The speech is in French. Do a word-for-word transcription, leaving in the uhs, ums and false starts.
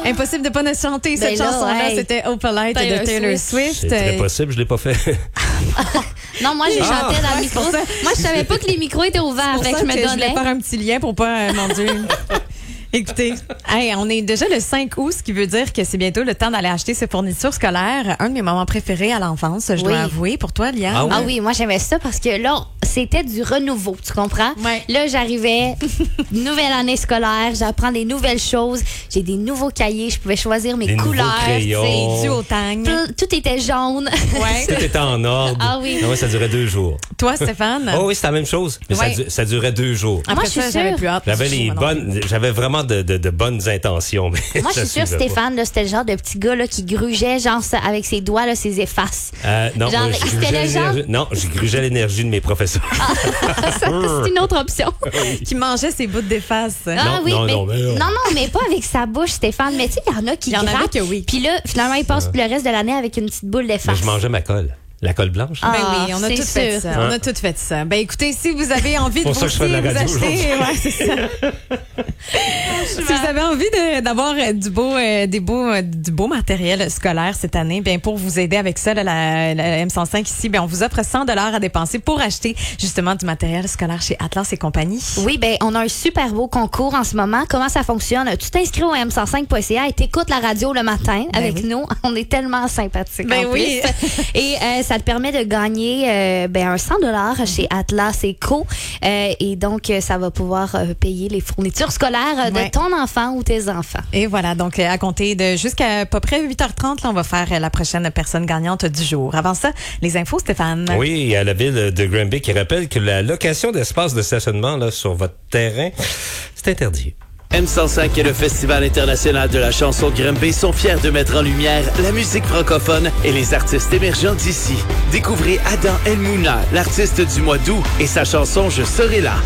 Impossible de pas nous chanter cette Ben là, chanson-là. hey. C'était Oh Polite Taylor de Taylor Swift. Swift. C'est très possible, je l'ai pas fait. Non, moi, j'ai Ah. chanté dans le Ouais, micro. c'est pour ça. Moi, je savais pas que les micros étaient ouverts. C'est pour Fait que ça je me que je voulais donnais. faire un petit lien pour pas, euh, mon Dieu. Écoutez, hey, on est déjà le cinq août, ce qui veut dire que c'est bientôt le temps d'aller acheter ses fournitures scolaires. Un de mes moments préférés à l'enfance, je Oui. dois avouer. Pour toi, Liane? Ah Ah oui, moi j'aimais ça parce que là, c'était du renouveau, tu comprends? Ouais. Là, j'arrivais, nouvelle année scolaire, j'apprends des nouvelles choses, j'ai des nouveaux cahiers, je pouvais choisir mes Des nouveaux couleurs. crayons. tu Du au tang. sais. Tout tout était jaune. Ouais. Tout était en ordre. Ah oui. ouais, ça durait deux jours. Toi, Stéphane? Oh oui, c'est la même chose. Mais Ouais. ça, du- ça durait deux jours. Après Moi, je suis ça, j'avais sûre. plus hâte. J'avais les Moi non bonnes, j'avais vraiment de, de, de bonnes intentions. Mais Moi, je ça suis sûre, suivait pas. Stéphane, là, c'était le genre de petit gars là, qui grugeait, genre, ça- avec ses doigts, là, ses effaces. Euh, non, Genre, moi, je c'était grugeais le genre- l'énergie- non, j'ai grugé l'énergie de mes professeurs. Ça, c'est une autre option. Qui mangeait ses bouts d'efface. Ah Non, oui, non, mais, non, mais non. non, non, mais pas avec sa bouche, Stéphane. Mais tu sais, il y en a qui Il y en avait grattent, que oui. Puis là, finalement, ils passent le reste de l'année avec une petite boule Mais d'efface. je mangeais ma colle. La colle blanche. Ah. Ben oui, on a c'est tout fait sûr. ça. On a tout fait ça. Ben écoutez, si vous avez envie de Pour vous ça que je fais de la aussi vous radio acheter, ouais, c'est ça. Si vous avez envie de- d'avoir euh, du beau, euh, des beaux, euh, du beau matériel scolaire cette année, bien pour vous aider avec ça, là, la, la M cent cinq ici, bien on vous offre cent dollars à dépenser pour acheter justement du matériel scolaire chez Atlas et compagnie. Oui, ben on a un super beau concours en ce moment. Comment ça fonctionne? Tu t'inscris au m cent cinq point c a et t'écoutes la radio le matin Ben avec oui. nous. On est tellement sympathiques Ben en oui. plus. Et euh, ça te permet de gagner euh, ben, un cent dollars chez Atlas et Co. Euh, et donc, euh, ça va pouvoir euh, payer les fournitures scolaires euh, Ouais. de ton enfant ou tes enfants. Et voilà, donc euh, à compter de jusqu'à à peu près huit heures trente, là, on va faire euh, la prochaine personne gagnante du jour. Avant ça, les infos, Stéphane. Oui, il y a la ville de Granby qui rappelle que la location d'espace de stationnement là, sur votre terrain, c'est interdit. M cent cinq et le Festival international de la chanson de Granby sont fiers de mettre en lumière la musique francophone et les artistes émergents d'ici. Découvrez Adam El Mouna, l'artiste du mois d'août, et sa chanson « Je serai là ».